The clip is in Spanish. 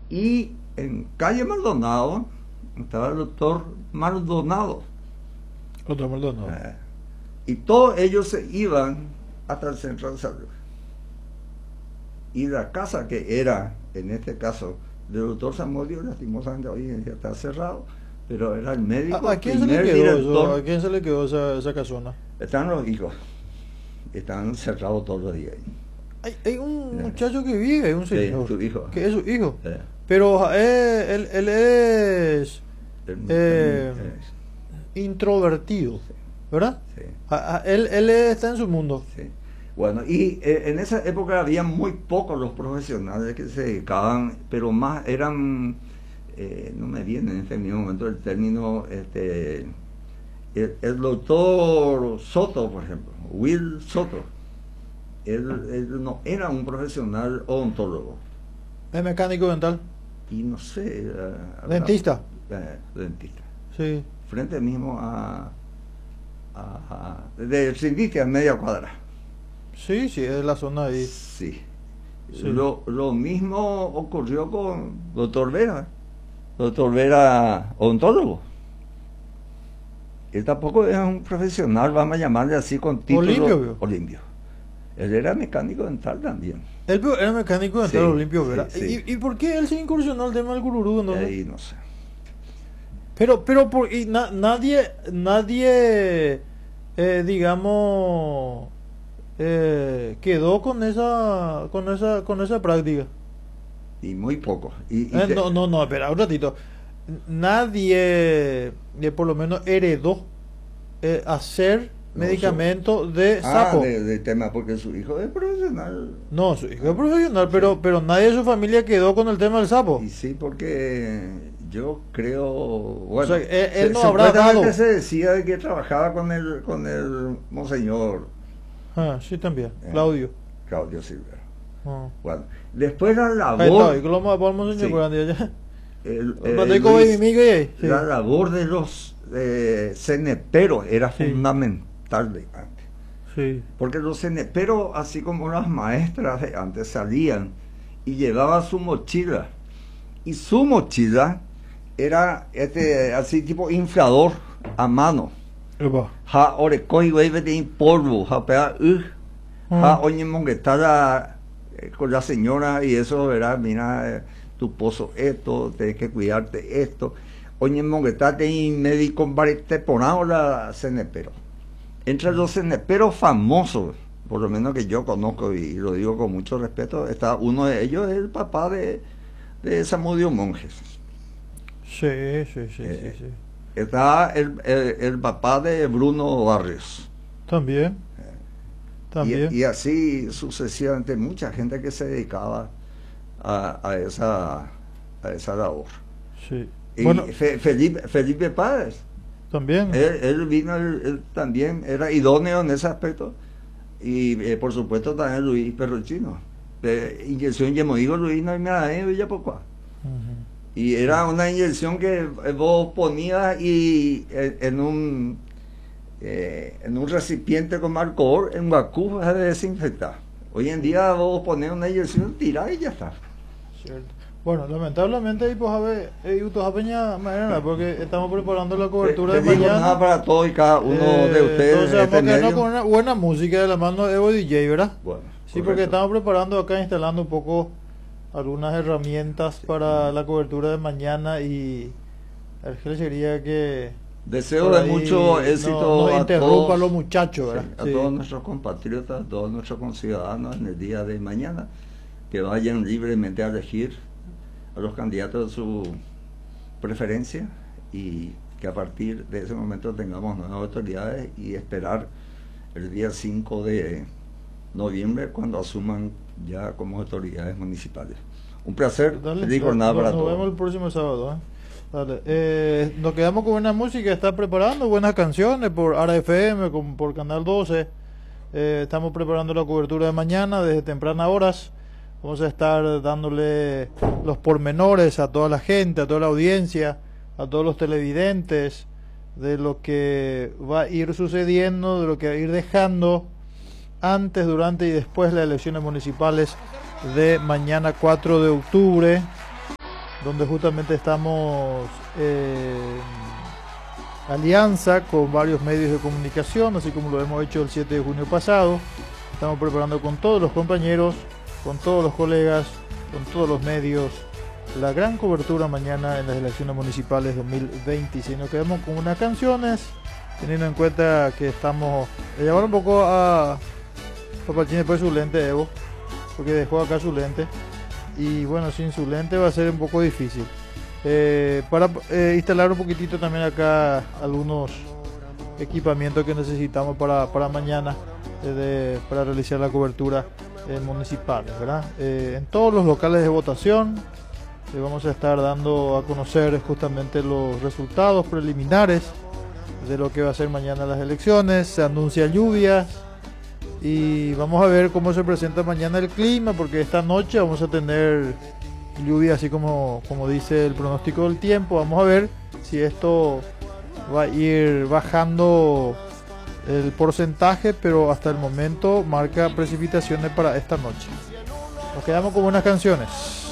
Y en calle Maldonado estaba el doctor Maldonado. Otro Maldonado. Y todos ellos se iban hasta el centro de salud. Y la casa que era, en este caso, del doctor Zamudio, lastimosamente hoy ya está cerrado, pero era el médico. ¿A quién se le quedó eso? ¿A quién se le quedó esa casona? Están los hijos. Están cerrados todos los días. Hay un muchacho que vive, un señor. Sí, tu hijo. Que es su hijo. Pero él es introvertido, ¿verdad? Sí. Él está en su mundo. Sí. Bueno, y en esa época había muy pocos los profesionales que se dedicaban, pero más eran, no me viene en este mismo momento el término, el doctor Soto, por ejemplo, Will Soto, él no era un profesional odontólogo. ¿Es mecánico dental? Y no sé... ¿Dentista? Dentista. Sí. Frente mismo de Sindictia, media cuadra. Sí, es la zona ahí. Sí. Sí. Lo mismo ocurrió con doctor Vera. Doctor Vera, odontólogo. Él tampoco es un profesional, vamos a llamarle así, con título Olimpio. Él era mecánico dental también. Él era mecánico dental, sí, Olimpio Vera. Sí. ¿Y por qué él se incursionó al tema del gururú? ¿No? Ahí no sé. Pero nadie digamos, quedó con esa práctica. Y muy poco. No, espera un ratito. Nadie, por lo menos, heredó hacer medicamento de sapo. De tema, porque su hijo es profesional. No, su hijo es profesional, pero nadie de su familia quedó con el tema del sapo. Y sí, porque yo creo, bueno, o sea, él no habrá dado. Se decía de que trabajaba con el monseñor. Sí, también, Claudio Silvera. Bueno, después la labor. La labor de los ceneperos era fundamental de antes. Sí. Porque los ceneperos, así como las maestras de antes, salían y llevaban su mochila. Y su mochila era así tipo inflador a mano. Ja orecoi de polvo, ja pega ja oye monguetada con la señora y eso, ¿verdad? Mira, tu pozo esto, tienes que cuidarte esto. Oye monguetada y médico te ponamos la cenepero. Entre los ceneperos famosos, por lo menos que yo conozco y lo digo con mucho respeto, está uno de ellos, es el papá de Zamudio Monjes. Sí. Está el papá de Bruno Barrios. También. Y así sucesivamente, mucha gente que se dedicaba a esa labor. Sí. Y bueno, Felipe Páez. También. Él vino, él también era idóneo en ese aspecto. Y por supuesto también Luis Perrochino. Inyección Yemoigo Luis no hay nada en Villapocuá. Y era una inyección que vos ponías y en un recipiente con alcohol, en Guacú, vas a desinfectar. Hoy en día vos pones una inyección, tirás y ya está. Cierto. Bueno, lamentablemente, pues a ver, mañana, porque estamos preparando la cobertura de mañana. Nada para todos y cada uno de ustedes. Entonces vamos a quedarnos con una buena música de la mano de Evo DJ, ¿verdad? Bueno, sí, correcto. Porque estamos preparando acá, instalando un poco algunas herramientas para la cobertura de mañana y Argel sería que deseo de mucho éxito no interrumpa a los muchachos, ¿verdad? A todos nuestros compatriotas, a todos nuestros conciudadanos en el día de mañana, que vayan libremente a elegir a los candidatos de su preferencia y que a partir de ese momento tengamos nuevas autoridades y esperar el día 5 de noviembre cuando asuman ya como autoridades municipales. Un placer, feliz jornada para todos. Nos vemos el próximo sábado. Dale. Nos quedamos con buena música, está preparando buenas canciones por ARA FM, por Canal 12. Estamos preparando la cobertura de mañana desde tempranas horas. Vamos a estar dándole los pormenores a toda la gente, a toda la audiencia, a todos los televidentes, de lo que va a ir sucediendo, de lo que va a ir dejando antes, durante y después de las elecciones municipales de mañana 4 de octubre. donde justamente estamos en alianza con varios medios de comunicación, así como lo hemos hecho el 7 de junio pasado. Estamos preparando con todos los compañeros, con todos los colegas, con todos los medios, la gran cobertura mañana en las elecciones municipales 2026. Nos quedamos con unas canciones, teniendo en cuenta que estamos a llevar un poco a Papachín después su lente, Evo, porque dejó acá su lente, y bueno, sin su lente va a ser un poco difícil. Para instalar un poquitito también acá algunos equipamientos que necesitamos para mañana, para realizar la cobertura municipal, ¿verdad? En todos los locales de votación vamos a estar dando a conocer justamente los resultados preliminares de lo que va a ser mañana las elecciones. Se anuncia lluvias y vamos a ver cómo se presenta mañana el clima, porque esta noche vamos a tener lluvia, así como dice el pronóstico del tiempo. Vamos a ver si esto va a ir bajando el porcentaje, pero hasta el momento marca precipitaciones para esta noche. Nos quedamos con buenas canciones.